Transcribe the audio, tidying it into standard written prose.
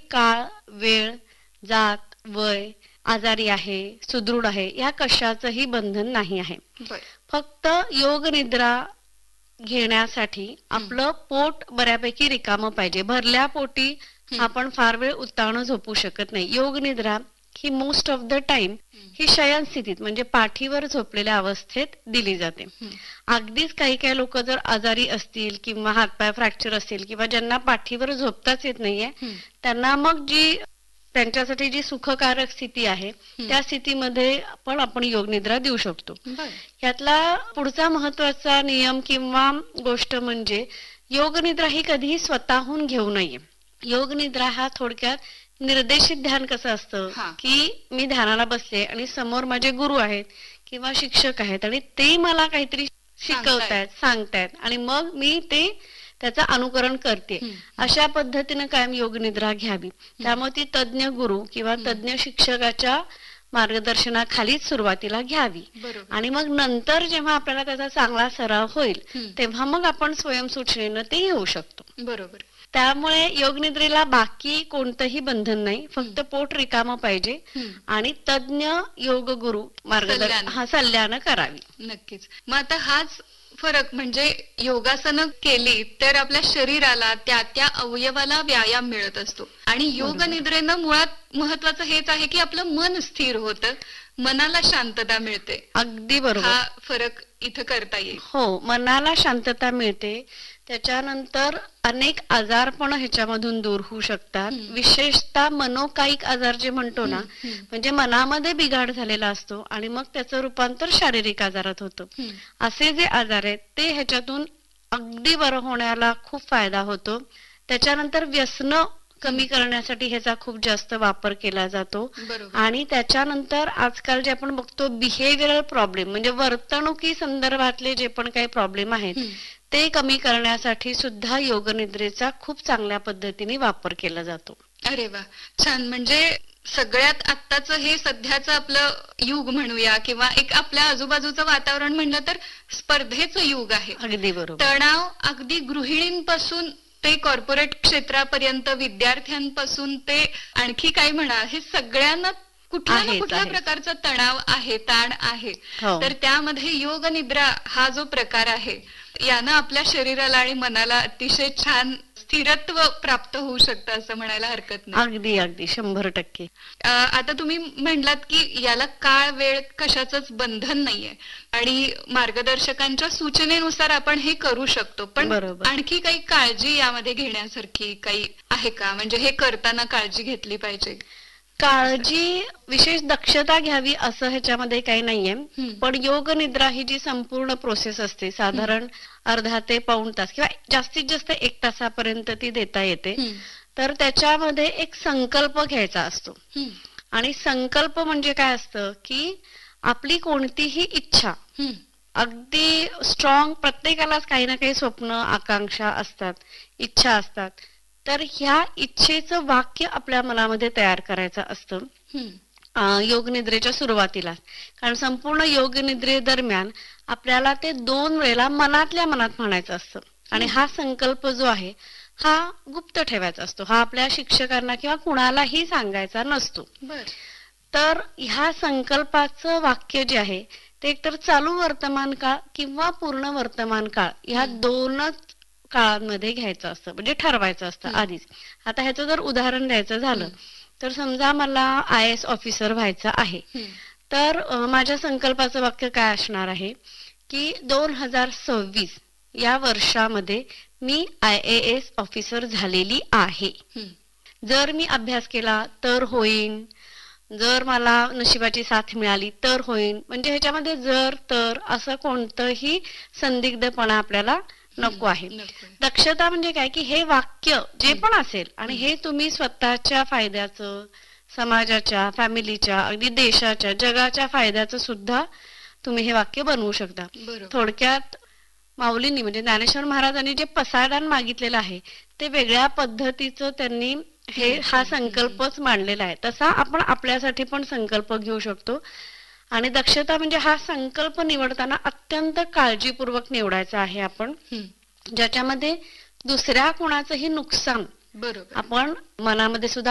काळ, वेळ, जात, वय, आजारी आहे, सुदृढ आहे, या कशाचंही बंधन नाही आहे. फक्त योग निद्रा घेण्यासाठी आपलं पोट बऱ्यापैकी रिकामं पाहिजे. भरल्या पोटी आपण फार वेळ उत्तानं झोपू शकत नाही. योग निद्रा ही मोस्ट ऑफ द टाइम ही शयन स्थितीत म्हणजे पाठीवर झोपलेल्या अवस्थेत दिली जाते. अगदीच काही काही लोक जर आजारी असतील किंवा हातपाय फ्रॅक्चर असतील किंवा ज्यांना पाठीवर झोपताच येत नाहीये, त्यांना मग त्यांच्यासाठी जी सुखकारक स्थिती आहे त्या स्थितीमध्ये पण आपण योग निद्रा देऊ शकतो. यातला पुढचा महत्वाचा नियम किंवा गोष्ट म्हणजे योग निद्रा ही कधीही स्वतःहून घेऊ नये. योग निद्रा हा थोडक्यात निर्देशित ध्यान कसं असतं की मी ध्यानाला बसले आणि समोर माझे गुरु आहेत किंवा शिक्षक आहेत आणि ते मला काहीतरी शिकवतायत, सांगतायत आणि मग मी त्याचं अनुकरण करते. अशा पद्धतीने कायम योग निद्रा घ्यावी. त्यामुळे ती तज्ञ गुरु किंवा तज्ञ शिक्षकाच्या मार्गदर्शनाखालीच सुरुवातीला घ्यावी आणि मग नंतर जेव्हा आपल्याला त्याचा चांगला सराव होईल तेव्हा मग आपण स्वयंसूचनेनं ते येऊ शकतो. बरोबर. त्यामुळे योग निद्रेला बाकी कोणतंही बंधन नाही, फक्त पोट रिकामं पाहिजे आणि तज्ञ योग गुरु मार्गदर्शन सल्ल्यानं करावी. नक्कीच. मग आता हाच फरक म्हणजे योगासनं केली तर आपल्या शरीराला त्या अवयवाला व्यायाम मिळत असतो आणि योग निद्रेनं मुळात महत्वाचं हेच आहे की आपलं मन स्थिर होतं, मनाला शांतता मिळते. अगदी बरोबर. हा फरक इथं करता येईल. हो, मनाला शांतता मिळते. त्याच्यानंतर अनेक आजार पण ह्याच्यामधून दूर होऊ शकतात. विशेषतः मनोकायिक आजार जे म्हणतो ना, म्हणजे मनामध्ये बिघाड झालेला असतो आणि मग त्याचं रूपांतर शारीरिक आजारात होतं. असे जे आजार आहेत ते ह्याच्यातून अगदी बरं होण्याला खूप फायदा होतो. त्याच्यानंतर व्यसन कमी करण्यासाठी ह्याचा खूप जास्त वापर केला जातो आणि त्याच्यानंतर आजकाल जे आपण बघतो बिहेवियरल प्रॉब्लेम म्हणजे वर्तणुकी संदर्भातले जे पण काही प्रॉब्लेम आहेत ते कमी करण्यासाठी सुद्धा योग निद्रेचा खूप चांगल्या पद्धतीने वापर केला जातो. अरे वा, छान. म्हणजे सगळ्यात आत्ताचं हे सध्याचं आपलं युग म्हणूया किंवा एक आपल्या आजूबाजूचं वातावरण म्हणलं तर स्पर्धेचं युग आहे. अगदी बरोबर. तणाव अगदी गृहिणींपासून ते कॉर्पोरेट क्षेत्रापर्यंत, विद्यार्थ्यांपासून ते आणखी काय म्हणा, हे सगळ्यांना कुठल्या ना कुठल्या प्रकारचा तणाव आहे, ताण आहे. तर त्यामध्ये योग निद्रा हा जो प्रकार आहे यानं आपल्या शरीराला आणि मनाला अतिशय छान स्थिरत्व प्राप्त होऊ शकतं असं म्हणायला हरकत नाही. अगदी अगदी 100%. आता तुम्ही म्हणलात की याला काळ वेळ कशाचंच बंधन नाहीये आणि मार्गदर्शकांच्या सूचनेनुसार आपण हे करू शकतो. पण आणखी काही काळजी यामध्ये घेण्यासारखी काही आहे का? म्हणजे हे करताना काळजी घेतली पाहिजे? काळजी विशेष दक्षता घ्यावी असं ह्याच्यामध्ये काही नाहीये. पण योग निद्रा ही जी संपूर्ण प्रोसेस असते साधारण अर्धा ते पाऊण तास किंवा जास्तीत जास्त 1 तासापर्यंत ती देता येते. तर त्याच्यामध्ये एक संकल्प घ्यायचा असतो आणि संकल्प म्हणजे काय असतं की आपली कोणतीही इच्छा अगदी स्ट्रॉंग, प्रत्येकालाच काही ना काही स्वप्न, आकांक्षा असतात, इच्छा असतात. तर ह्या इच्छेचं वाक्य आपल्या मनामध्ये तयार करायचं असतं योग निद्रेच्या सुरुवातीला. कारण संपूर्ण योग निद्रे दरम्यान आपल्याला ते 2 वेळेला मनातल्या मनात म्हणायचं असतं आणि हा संकल्प जो आहे हा गुप्त ठेवायचा असतो. हा आपल्या शिक्षकांना किंवा कुणालाही सांगायचा नसतो. तर ह्या संकल्पाचं वाक्य जे आहे ते एकतर चालू वर्तमान काळ किंवा पूर्ण वर्तमान काळ ह्या 2च काळांमध्ये घ्यायचं असतं, म्हणजे ठरवायचं असतं आधीच. आता ह्याचं जर उदाहरण द्यायचं झालं तर समजा मला IAS ऑफिसर व्हायचं आहे, तर माझ्या संकल्पाचं वाक्य काय असणार आहे की 2026 या वर्षामध्ये मी IAS ऑफिसर झालेली आहे. जर मी अभ्यास केला तर होईन, जर मला नशिबाची साथ मिळाली तर होईन. म्हणजे ह्याच्यामध्ये जर तर असं कोणतंही संदिग्धपणा आपल्याला नको आहे. दक्षता म्हणजे काय की हे वाक्य जे पण असेल आणि हे तुम्ही स्वतःच्या फायद्याचं, समाजाच्या, फॅमिलीच्या, अगदी देशाच्या, जगाच्या फायद्याचं सुद्धा तुम्ही हे वाक्य बनवू शकता. थोडक्यात माऊलींनी म्हणजे ज्ञानेश्वर महाराजांनी जे पसायदान मागितलेलं आहे ते वेगळ्या पद्धतीचं त्यांनी हा संकल्पच मांडलेला आहे. तसा आपण आपल्यासाठी पण संकल्प घेऊ शकतो आणि दक्षता म्हणजे हा संकल्प निवडताना अत्यंत काळजीपूर्वक निवडायचा आहे आपण, ज्याच्यामध्ये दुसऱ्या कोणाचंही नुकसान आपण मनामध्ये सुद्धा